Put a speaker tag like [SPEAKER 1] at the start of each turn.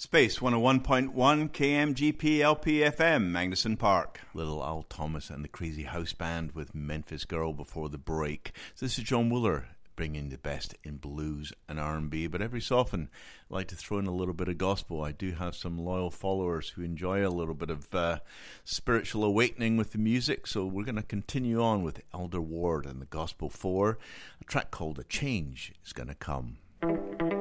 [SPEAKER 1] Space 101.1 KMGP LPFM, Magnuson Park.
[SPEAKER 2] Little Al Thomas and the Crazy House Band with Memphis Girl before the break. So this is John Wooler bringing the best in blues and R&B, but every so often I like to throw in a little bit of gospel. I do have some loyal followers who enjoy a little bit of spiritual awakening with the music, so we're going to continue on with Elder Ward and the Gospel 4. A track called A Change is going to come.